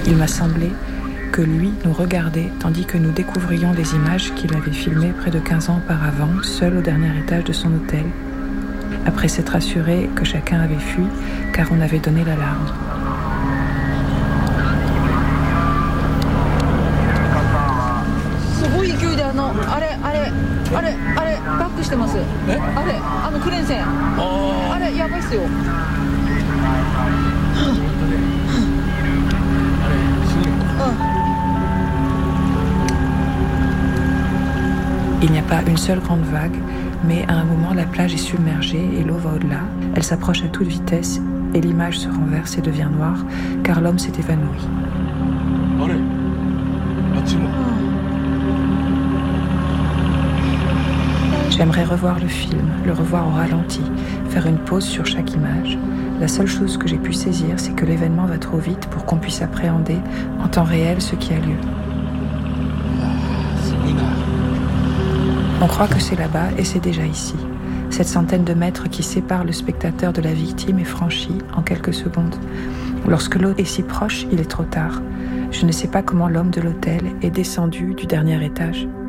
Il m'a semblé que lui nous regardait tandis que nous découvrions des images qu'il avait filmées près de 15 ans auparavant, seul au dernier étage de son hôtel, après s'être assuré que chacun avait fui car on avait donné l'alarme. Il n'y a pas une seule grande vague, mais à un moment la plage est submergée et l'eau va au-delà. Elle s'approche à toute vitesse et l'image se renverse et devient noire car l'homme s'est évanoui. J'aimerais revoir le film, le revoir au ralenti, faire une pause sur chaque image. La seule chose que j'ai pu saisir, c'est que l'événement va trop vite pour qu'on puisse appréhender en temps réel ce qui a lieu. On croit que c'est là-bas et c'est déjà ici. Cette centaine de mètres qui sépare le spectateur de la victime est franchie en quelques secondes. Lorsque l'eau est si proche, il est trop tard. Je ne sais pas comment l'homme de l'hôtel est descendu du dernier étage.